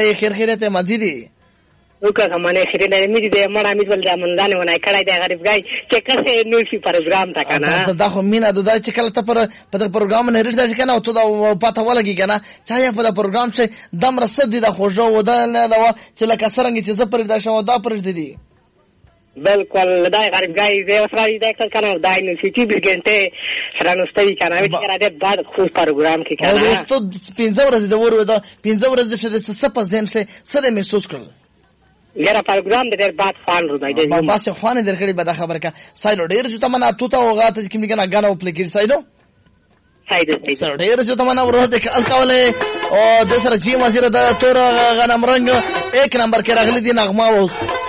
خیر خیرته مزيدي وکړه معنی خیرته مې دې مړه مې ول ځمن ځانه ونای کړای دی غریب ګای چې کسه نو شي پروګرام تا کنه دا خو مینا د چې کله ته په پروګرام نه رښتیا کنه او ته دا پته ولګي کنه چې په پروګرام چې دم رسد دي د خوځو و دا نه چې لکه څنګه چې زپر دا شو دا پرځ دي بالکل دا غریب ګای زه وسرای دا کنه دا نه سيتي بګنته رانوستي کنه چې را دې بعد خو پروګرام کې کنه ورستو 15 ورځې د ور دا 15 ورځې چې څه په ځین شي څه محسوس کړل یاره پروګرام د ډېر بعد فان روزای دی ما بس خوانه درکړي به دا خبره کا سایلو ډېر چې تمنا توتا وغاته کې میګه غانا او پلیکیر سایلو سایلو ډېر چې تمنا ورته الکاوله او د سره جی وزیر د تور غنم رنگ 1 نمبر کې راغلي دي نغمه او